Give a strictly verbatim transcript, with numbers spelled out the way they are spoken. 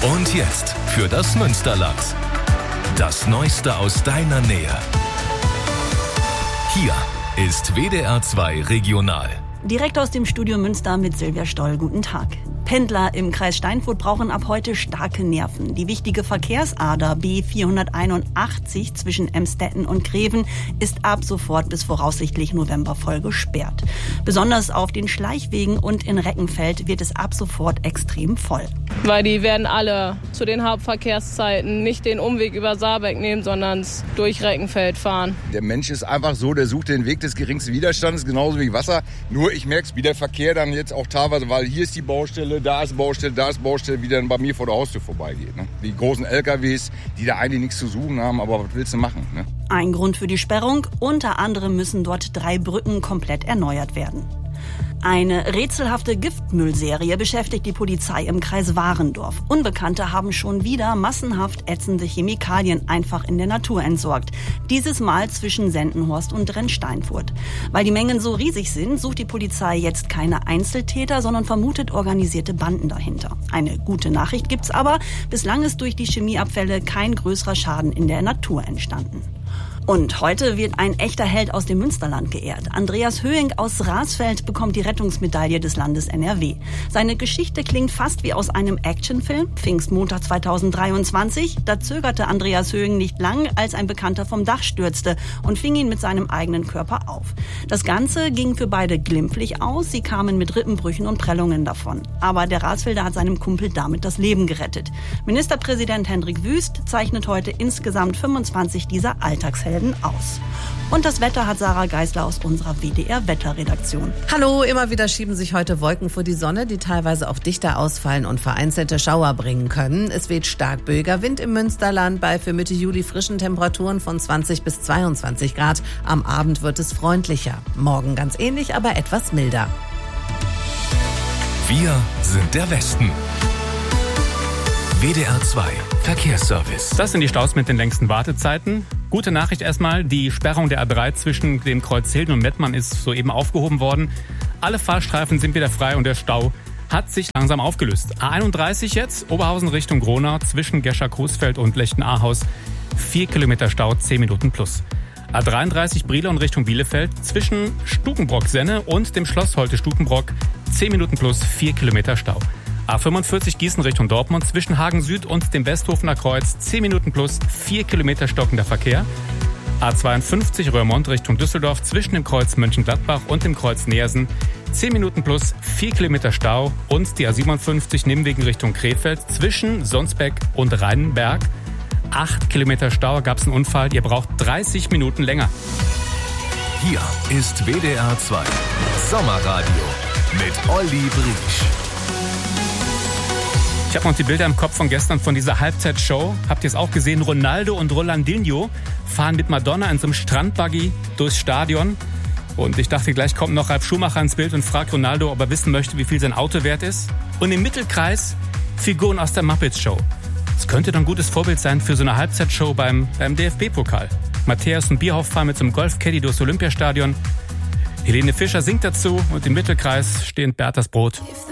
Und jetzt für das Münsterland. Das Neueste aus deiner Nähe. Hier ist W D R zwei Regional. Direkt aus dem Studio Münster mit Silvia Stoll. Guten Tag. Pendler im Kreis Steinfurt brauchen ab heute starke Nerven. Die wichtige Verkehrsader B vierhunderteinundachtzig zwischen Emstetten und Greven ist ab sofort bis voraussichtlich November voll gesperrt. Besonders auf den Schleichwegen und in Reckenfeld wird es ab sofort extrem voll. Weil die werden alle zu den Hauptverkehrszeiten nicht den Umweg über Saarbeck nehmen, sondern durch Reckenfeld fahren. Der Mensch ist einfach so, der sucht den Weg des geringsten Widerstandes, genauso wie Wasser. Nur ich merke es, wie der Verkehr dann jetzt auch teilweise, weil hier ist die Baustelle, da ist Baustelle, da ist Baustelle, wie dann bei mir vor der Haustür vorbeigeht. Ne? Die großen L K Ws, die da eigentlich nichts zu suchen haben, aber was willst du machen? Ne? Ein Grund für die Sperrung, unter anderem müssen dort drei Brücken komplett erneuert werden. Eine rätselhafte Giftmüllserie beschäftigt die Polizei im Kreis Warendorf. Unbekannte haben schon wieder massenhaft ätzende Chemikalien einfach in der Natur entsorgt. Dieses Mal zwischen Sendenhorst und Rennsteinfurt. Weil die Mengen so riesig sind, sucht die Polizei jetzt keine Einzeltäter, sondern vermutet organisierte Banden dahinter. Eine gute Nachricht gibt's aber. Bislang ist durch die Chemieabfälle kein größerer Schaden in der Natur entstanden. Und heute wird ein echter Held aus dem Münsterland geehrt. Andreas Höing aus Rasfeld bekommt die Rettungsmedaille des Landes N R W. Seine Geschichte klingt fast wie aus einem Actionfilm. Pfingstmontag zweitausenddreiundzwanzig. Da zögerte Andreas Höing nicht lang, als ein Bekannter vom Dach stürzte und fing ihn mit seinem eigenen Körper auf. Das Ganze ging für beide glimpflich aus. Sie kamen mit Rippenbrüchen und Prellungen davon. Aber der Rasfelder hat seinem Kumpel damit das Leben gerettet. Ministerpräsident Hendrik Wüst zeichnet heute insgesamt fünfundzwanzig dieser Alltagshelden aus. Und das Wetter hat Sarah Geisler aus unserer W D R-Wetterredaktion. Hallo, immer wieder schieben sich heute Wolken vor die Sonne, die teilweise auch dichter ausfallen und vereinzelte Schauer bringen können. Es weht stark böiger Wind im Münsterland bei für Mitte Juli frischen Temperaturen von zwanzig bis zweiundzwanzig Grad. Am Abend wird es freundlicher. Morgen ganz ähnlich, aber etwas milder. Wir sind der Westen. W D R zwei Verkehrsservice. Das sind die Staus mit den längsten Wartezeiten. Gute Nachricht erstmal, die Sperrung der A drei zwischen dem Kreuz Hilden und Mettmann ist soeben aufgehoben worden. Alle Fahrstreifen sind wieder frei und der Stau hat sich langsam aufgelöst. A einunddreißig jetzt, Oberhausen Richtung Gronau, zwischen Gescher-Coesfeld und Lechten-Ahaus. Vier Kilometer Stau, zehn Minuten plus. A dreiunddreißig Brilon Richtung Bielefeld, zwischen Stukenbrock-Senne und dem Schloss Holte-Stukenbrock. zehn Minuten plus, vier Kilometer Stau. A fünfundvierzig Gießen Richtung Dortmund, zwischen Hagen Süd und dem Westhofener Kreuz, zehn Minuten plus, vier Kilometer stockender Verkehr. A zweiundfünfzig Röhrmond Richtung Düsseldorf, zwischen dem Kreuz Mönchengladbach und dem Kreuz Neersen, zehn Minuten plus, vier Kilometer Stau. Und die A siebenundfünfzig Nimwegen Richtung Krefeld, zwischen Sonsbeck und Rheinberg, acht Kilometer Stau, gab es einen Unfall, ihr braucht dreißig Minuten länger. Hier ist W D R zwei Sommerradio mit Olli Briesch. Ich habe noch die Bilder im Kopf von gestern von dieser Halbzeitshow. Habt ihr es auch gesehen? Ronaldo und Rolandinho fahren mit Madonna in so einem Strandbuggy durchs Stadion. Und ich dachte, gleich kommt noch Ralf Schumacher ins Bild und fragt Ronaldo, ob er wissen möchte, wie viel sein Auto wert ist. Und im Mittelkreis Figuren aus der Muppets Show. Das könnte doch ein gutes Vorbild sein für so eine Halbzeitshow beim, beim D F B-Pokal. Matthäus und Bierhoff fahren mit so einem Golfcaddy durchs Olympiastadion. Helene Fischer singt dazu und im Mittelkreis steht Berthas Brot.